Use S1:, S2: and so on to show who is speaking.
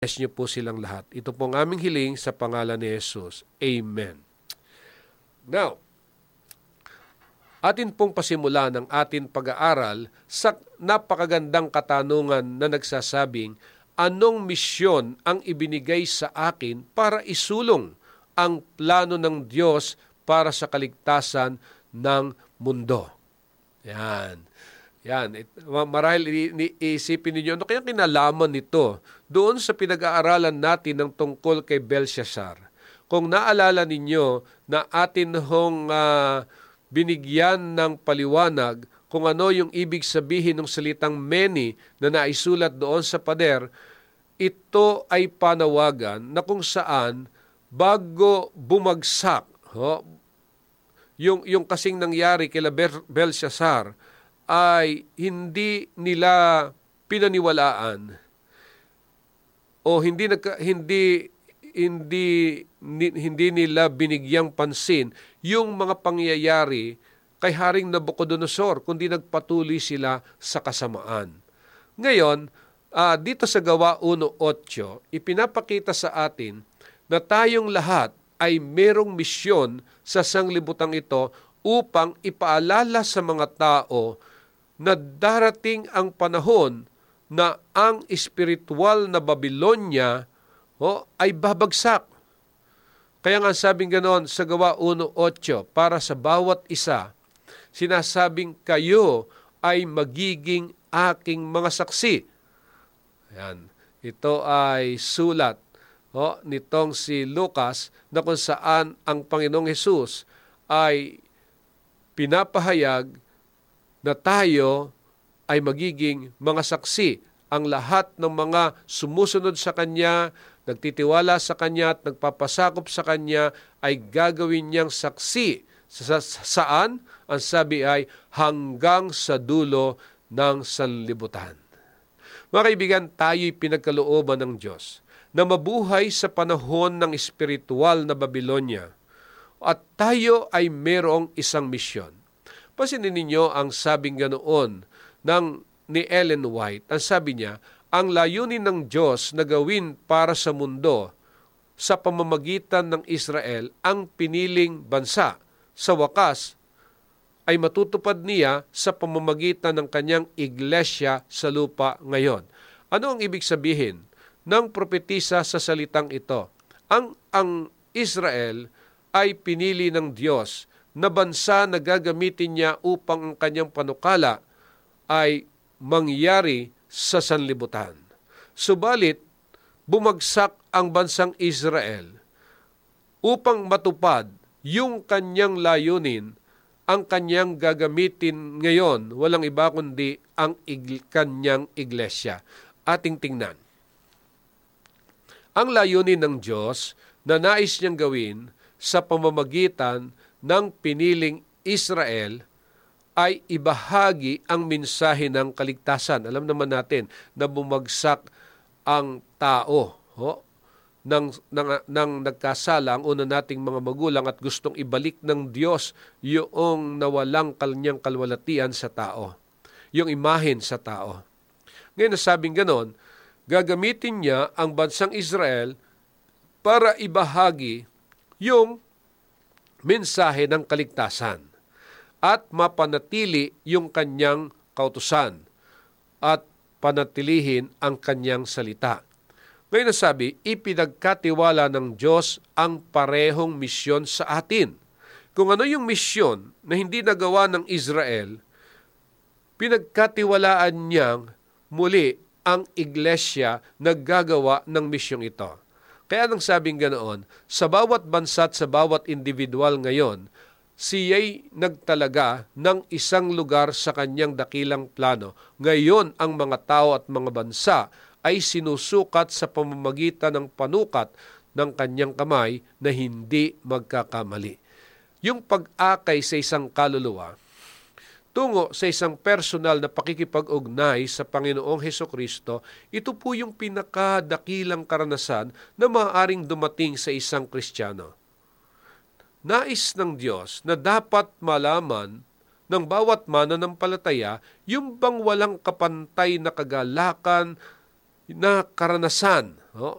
S1: bless niyo po silang lahat. Ito po ang aming hiling sa pangalan ni Jesus. Amen. Now, atin pong pasimulan ang atin pag-aaral sa napakagandang katanungan na nagsasabing, anong misyon ang ibinigay sa akin para isulong ang plano ng Diyos para sa kaligtasan ng mundo? Yan. Marahil iisipin ninyo, ano kaya kinalaman nito doon sa pinag-aaralan natin ng tungkol kay Belshazzar? Kung naalala ninyo na atin hong binigyan ng paliwanag kung ano yung ibig sabihin ng salitang many na naisulat doon sa pader, ito ay panawagan na kung saan bago bumagsak, yung kasing nangyari kila Belshazzar, ay hindi nila pinaniwalaan o hindi nila binigyang pansin yung mga pangyayari kay Haring Nabucodonosor, kundi nagpatuloy sila sa kasamaan. Ngayon, dito sa Gawa 1:8, ipinapakita sa atin na tayong lahat ay merong misyon sa sanglibutang ito upang ipaalala sa mga tao na darating ang panahon na ang espiritual na Babylonia ay babagsak. Kaya nga sabing ganon sa Gawa 1:8, para sa bawat isa, sinasabing kayo ay magiging aking mga saksi. Ayan. Ito ay sulat nitong si Lucas na kung saan ang Panginoong Hesus ay pinapahayag na tayo ay magiging mga saksi. Ang lahat ng mga sumusunod sa Kanya, nagtitiwala sa Kanya at nagpapasakop sa Kanya ay gagawin niyang saksi. Saan? Ang sabi ay hanggang sa dulo ng sanlibutan. Mga kaibigan, tayo'y pinagkalooban ng Diyos na mabuhay sa panahon ng espiritual na Babylonia at tayo ay merong isang misyon. Pasinin ninyo ang sabing ganoon ni Ellen White. Ang sabi niya, ang layunin ng Diyos na gawin para sa mundo sa pamamagitan ng Israel ang piniling bansa. Sa wakas, ay matutupad niya sa pamamagitan ng kanyang iglesia sa lupa ngayon. Ano ang ibig sabihin ng propetisa sa salitang ito? Ang Israel ay pinili ng Diyos na bansa na gagamitin niya upang ang kanyang panukala ay mangyari sa sanlibutan. Subalit, bumagsak ang bansang Israel upang matupad yung kanyang layunin. Ang kanyang gagamitin ngayon, walang iba kundi ang kanyang iglesia. Ating tingnan. Ang layunin ng Diyos na nais niyang gawin sa pamamagitan ng piniling Israel ay ibahagi ang mensahe ng kaligtasan. Alam naman natin na bumagsak ang tao nang nagkasala ang una nating mga magulang at gustong ibalik ng Diyos yung nawalang kanyang kalwalatian sa tao, yung imahen sa tao. Ngayon nasabing ganon, gagamitin niya ang bansang Israel para ibahagi yung mensahe ng kaligtasan at mapanatili yung kanyang kautusan at panatilihin ang kanyang salita. Ngayon nasabi, ipinagkatiwala ng Diyos ang parehong misyon sa atin. Kung ano yung misyon na hindi nagawa ng Israel, pinagkatiwalaan niyang muli ang iglesia na gagawa ng misyong ito. Kaya nang sabing ganoon, sa bawat bansa at sa bawat individual ngayon, siya'y nagtalaga ng isang lugar sa kanyang dakilang plano. Ngayon, ang mga tao at mga bansa ay sinusukat sa pamamagitan ng panukat ng kanyang kamay na hindi magkakamali. Yung pag-akay sa isang kaluluwa, tungo sa isang personal na pakikipag-ugnay sa Panginoong Hesukristo, ito po yung pinakadakilang karanasan na maaaring dumating sa isang Kristiyano. Nais ng Diyos na dapat malaman ng bawat mananampalataya yung bang walang kapantay na kagalakan, na karanasan, no?